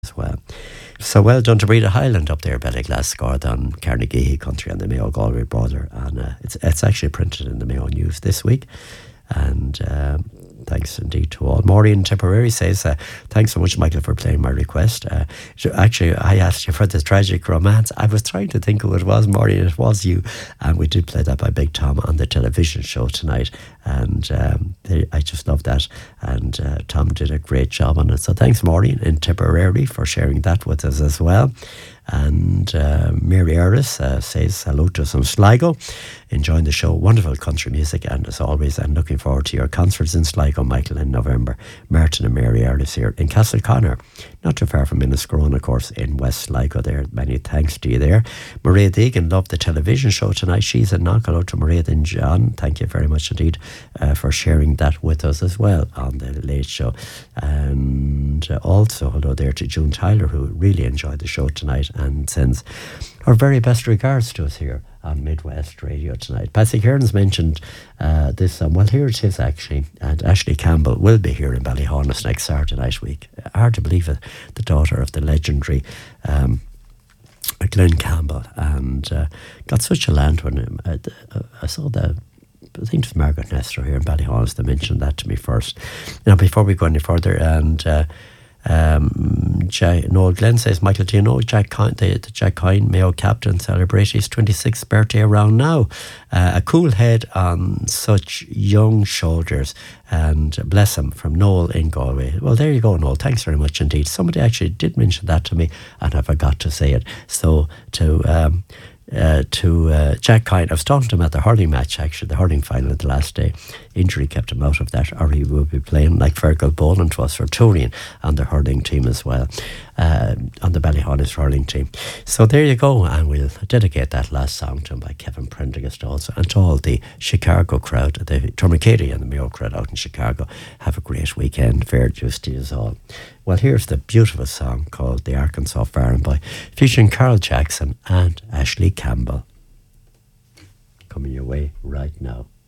as well. So well done to Breda Highland up there. Ballyglass scored on Carnegie Country and the Mayo Galway border, and it's actually printed in the Mayo News this week. And thanks indeed to all. Maureen Tipperary says, thanks so much, Michael, for playing my request. Actually, I asked you for the tragic romance. I was trying to think who it was, Maureen. It was you. And we did play that by Big Tom on the television show tonight. And I just love that. And Tom did a great job on it. So thanks, Maureen in Tipperary, for sharing that with us as well. And Mary Eris says hello to some Sligo, enjoying the show, wonderful country music, and as always I'm looking forward to your concerts in Sligo, Michael, in November. Martin and Mary Eris here in Castleconnor, not too far from Inniscarone, of course, in West Sligo there. Many thanks to you there. Maria Deegan loved the television show tonight. She's in Knock. Hello to Maria and John, thank you very much indeed for sharing that with us as well on the Late Show. And also hello there to June Tyler, who really enjoyed the show tonight and sends her very best regards to us here on Midwest Radio tonight. Patsy Kearns mentioned this song. Well, here it is actually. And Ashley Campbell will be here in Ballyhonus next Saturday night week. Hard to believe it. The daughter of the legendary Glenn Campbell, and got such a land when I saw I think it was Margaret Nestor here in Ballyhonus that mentioned that to me first. Now, before we go any further, and Noel Glenn says, Michael, do you know Jack Coyne, Mayo captain, celebrates his 26th birthday around now? A cool head on such young shoulders, and bless him, from Noel in Galway. Well, there you go, Noel. Thanks very much indeed. Somebody actually did mention that to me, and I forgot to say it. So to Jack Coyne, I was talking to him at the hurling match, actually, the hurling final the last day. Injury kept him out of that, or he will be playing like Fergal Boland was for Turian on the hurling team as well, on the Ballyhonus hurling team. So there you go, and we'll dedicate that last song to him by Kevin Prendergast also, and to all the Chicago crowd, the Tourmakeady and the Mayo crowd out in Chicago. Have a great weekend. Fair dues to you all. Well, here's the beautiful song called The Arkansas Farm Boy, featuring Carl Jackson and Ashley Campbell. Coming your way right now.